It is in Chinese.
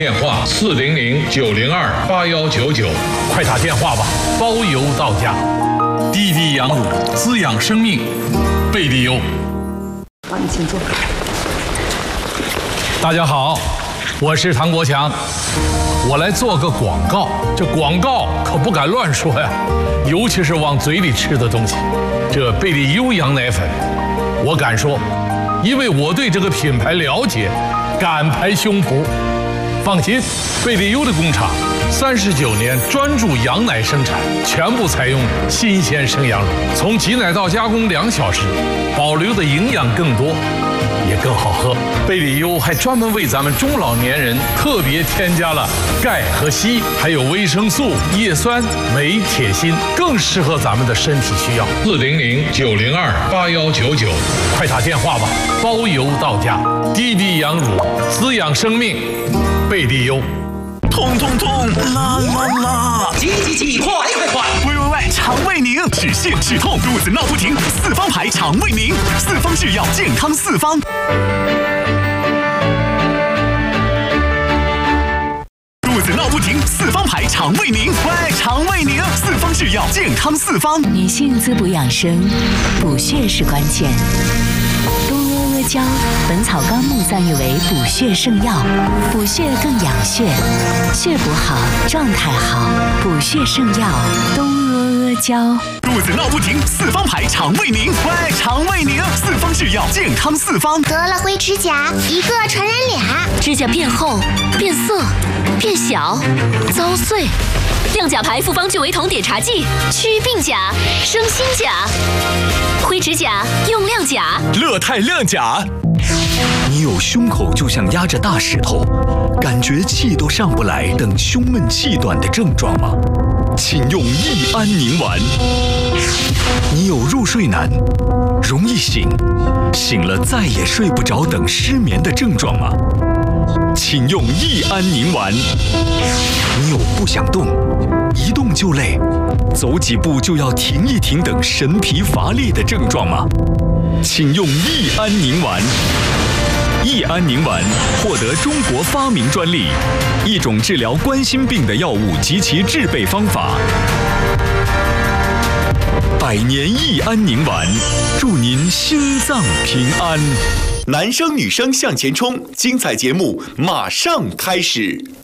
电话400-902-8199， 快打电话吧，包邮到家。滴滴羊乳滋养生命，贝利优。 好，你请坐。 大家好，我是唐国强，我来做个广告。这广告可不敢乱说呀，尤其是往嘴里吃的东西。这贝利优羊奶粉，我敢说，因为我对这个品牌了解，敢拍胸脯。放心，贝利优的工厂39年专注羊奶生产，全部采用新鲜生羊乳，从挤奶到加工2小时，保留的营养更多，也更好喝。贝利优还专门为咱们中老年人特别添加了钙和硒，还有维生素、叶酸、镁、铁、锌，更适合咱们的身体需要。 400-902-8199， 快打电话吧，包邮到家。滴滴羊乳滋养生命，贝利优。 痛痛痛，啦啦啦！ 急，快！ 喂，肠胃宁，止泻止痛，肚子闹不停，四方牌肠胃宁，四方制药，健康四方。肚子闹不停，四方牌肠胃宁，喂，肠胃宁，四方制药，健康四方。 女性滋补养生，补血是关键。东阿阿胶，《本草纲目》赞誉为补血圣药，补血更养血，血补好，状态好，补血圣药东阿阿胶。 肚子闹不停，四方牌肠胃宁，喂，肠胃宁，四方制药，健康四方。 得了灰指甲，一个传染俩， 指甲变厚、变色、变小、遭碎。亮甲牌复方聚维酮碘茶剂，祛病甲，生新甲。灰指甲用亮甲， 乐泰亮甲。你有胸口就像压着大石头，感觉气都上不来等胸闷气短的症状吗？请用益安宁丸。你有入睡难、容易醒了再也睡不着等失眠的症状吗？请用益安宁丸。你有不想动、一动就累、走几步就要停一停等神疲乏力的症状吗？请用益安宁丸。益安宁丸获得中国发明专利，一种治疗冠心病的药物及其制备方法。100年益安宁丸，祝您心脏平安。 男生女生向前冲，精彩节目马上开始。